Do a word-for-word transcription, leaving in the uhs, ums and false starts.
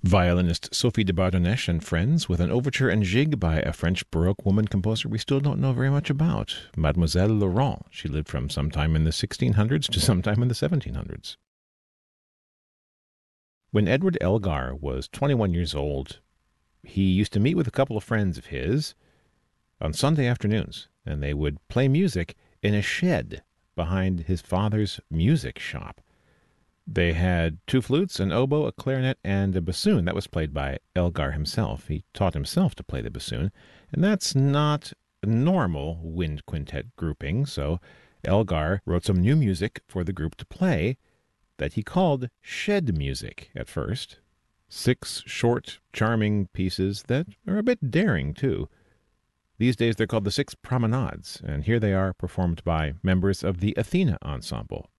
Violinist Sophie de Bardonnèche and Friends with an overture and gigue by a French Baroque woman composer we still don't know very much about, Mademoiselle Laurent. She lived from sometime in the sixteen hundreds to sometime in the seventeen hundreds. When Edward Elgar was twenty-one years old, he used to meet with a couple of friends of his on Sunday afternoons, and they would play music in a shed behind his father's music shop. They had two flutes, an oboe, a clarinet, and a bassoon. That was played by Elgar himself. He taught himself to play the bassoon, and that's not a normal wind quintet grouping, so Elgar wrote some new music for the group to play that he called shed music at first. Six short, charming pieces that are a bit daring, too. These days they're called the Six Promenades, and here they are performed by members of the Athena Ensemble.